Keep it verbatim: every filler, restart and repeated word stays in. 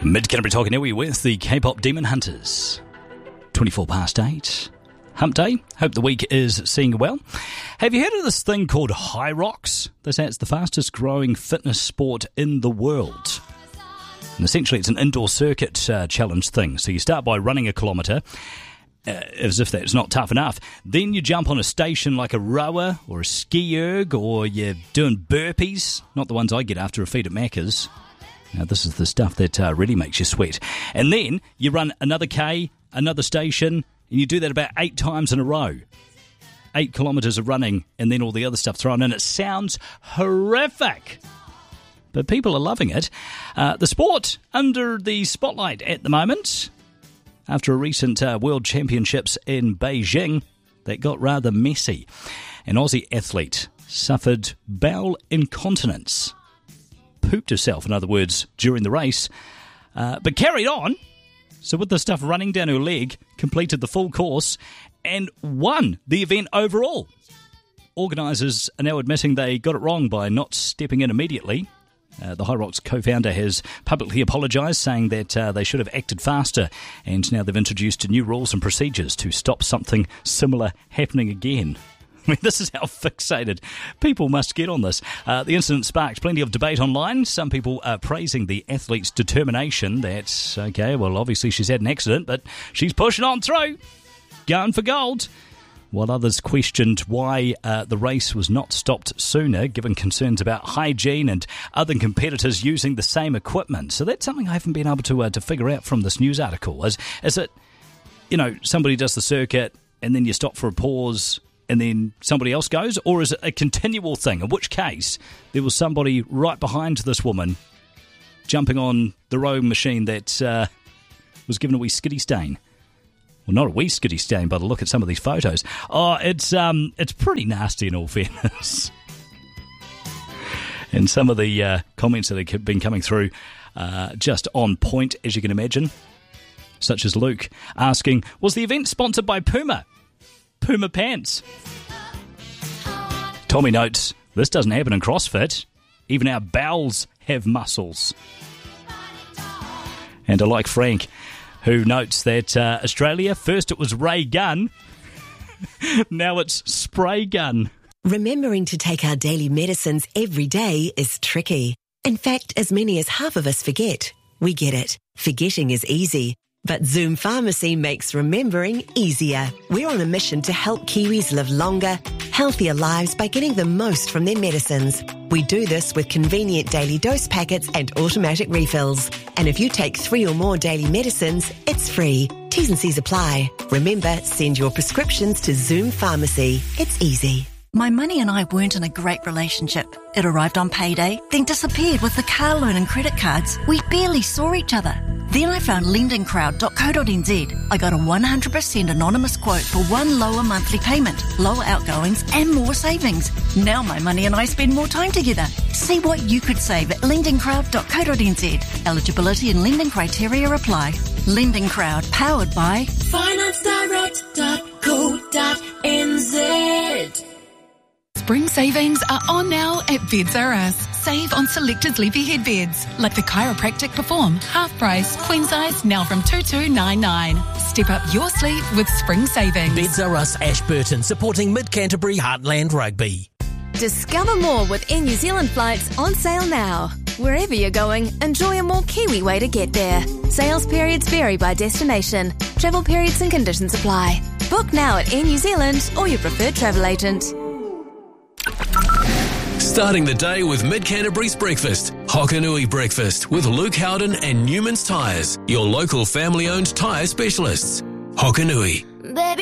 Mid-Canterbury Tokanui with the K-pop Demon Hunters. twenty-four past eight. Hump day. Hope the week is seeing you well. Have you heard of this thing called High Rocks? They say it's the fastest growing fitness sport in the world. And essentially it's an indoor circuit uh, challenge thing. So you start by running a kilometre, uh, as if that's not tough enough. Then you jump on a station like a rower or a ski erg, or you're doing burpees. Not the ones I get after a feed at Macca's. Now, this is the stuff that uh, really makes you sweat. And then you run another K, another station, and you do that about eight times in a row. Eight kilometres of running, and then all the other stuff thrown in. It sounds horrific, but people are loving it. Uh, the sport under the spotlight at the moment, after a recent uh, World Championships in Beijing, that got rather messy. An Aussie athlete suffered bowel incontinence. Pooped herself, in other words, during the race, uh, but carried on. So with the stuff running down her leg, completed the full course and won the event overall. Organisers are now admitting they got it wrong by not stepping in immediately. Uh, the High Rocks co-founder has publicly apologised, saying that uh, they should have acted faster, and now they've introduced new rules and procedures to stop something similar happening again. I mean, this is how fixated people must get on this. Uh, the incident sparked plenty of debate online. Some people are praising the athlete's determination that, okay, well, obviously she's had an accident, but she's pushing on through, going for gold. While others questioned why uh, the race was not stopped sooner, given concerns about hygiene and other competitors using the same equipment. So that's something I haven't been able to uh, to figure out from this news article. Is, is it, you know, somebody does the circuit and then you stop for a pause and then somebody else goes? Or is it a continual thing? In which case, there was somebody right behind this woman jumping on the rowing machine that uh, was given a wee skitty stain. Well, not a wee skitty stain, but a look at some of these photos. Oh, it's um, it's pretty nasty in all fairness. And some of the uh, comments that have been coming through uh, just on point, as you can imagine. Such as Luke asking, was the event sponsored by Puma? Puma pants. Tommy notes, this doesn't happen in CrossFit. Even our bowels have muscles. And I like Frank, who notes that uh, Australia, first it was ray gun, now it's spray gun. Remembering to take our daily medicines every day is tricky. In fact, as many as half of us forget. We get it. Forgetting is easy. But Zoom Pharmacy makes remembering easier. We're on a mission to help Kiwis live longer, healthier lives by getting the most from their medicines. We do this with convenient daily dose packets and automatic refills. And if you take three or more daily medicines, it's free. T's and C's apply. Remember, send your prescriptions to Zoom Pharmacy. It's easy. My money and I weren't in a great relationship. It arrived on payday, then disappeared with the car loan and credit cards. We barely saw each other. Then I found lending crowd dot co dot n z. I got a one hundred percent anonymous quote for one lower monthly payment, lower outgoings and more savings. Now my money and I spend more time together. See what you could save at lending crowd dot co dot n z. Eligibility and lending criteria apply. Lending Crowd, powered by finance direct dot co dot n z. Spring savings are on now at Beds R Us. Save on selected sleepy head beds, like the Chiropractic Perform, half price, queen size, now from two two nine nine. Step up your sleep with spring savings. Beds R Us Ashburton, supporting Mid-Canterbury Heartland Rugby. Discover more with Air New Zealand flights on sale now. Wherever you're going, enjoy a more Kiwi way to get there. Sales periods vary by destination. Travel periods and conditions apply. Book now at Air New Zealand or your preferred travel agent. Starting the day with Mid-Canterbury's breakfast. Hokanui Breakfast with Luke Howden and Newman's Tyres, your local family-owned tyre specialists. Hokanui. Baby.